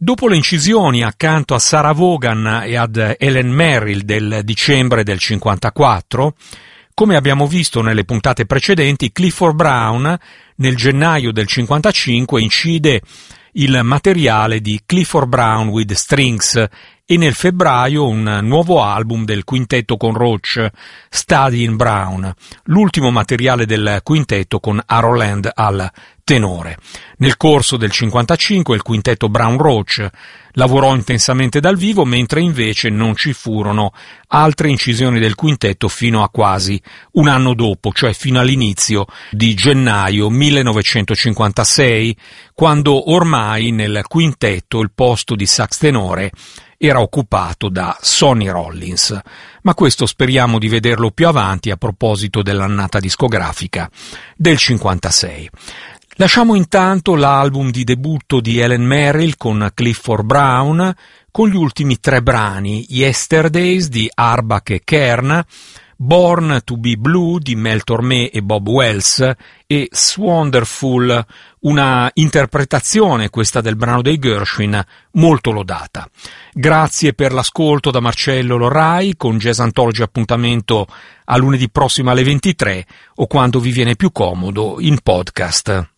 Dopo le incisioni accanto a Sarah Vaughan e ad Helen Merrill del dicembre del 54, come abbiamo visto nelle puntate precedenti, Clifford Brown nel gennaio del 55 incide il materiale di Clifford Brown with Strings e nel febbraio un nuovo album del quintetto con Roach, Studying Brown, l'ultimo materiale del quintetto con Harold Land al tenore. Nel corso del 55 il quintetto Brown Roach lavorò intensamente dal vivo, mentre invece non ci furono altre incisioni del quintetto fino a quasi un anno dopo, cioè fino all'inizio di gennaio 1956, quando ormai nel quintetto il posto di sax tenore era occupato da Sonny Rollins, ma questo speriamo di vederlo più avanti a proposito dell'annata discografica del 56. Lasciamo intanto l'album di debutto di Helen Merrill con Clifford Brown, con gli ultimi 3 brani, Yesterdays di Arbach e Kern, Born to be Blue di Mel Tormé e Bob Wells e Swonderful, una interpretazione, questa del brano dei Gershwin, molto lodata. Grazie per l'ascolto da Marcello Lorrai, con Jazz Anthology appuntamento a lunedì prossimo alle 23 o quando vi viene più comodo in podcast.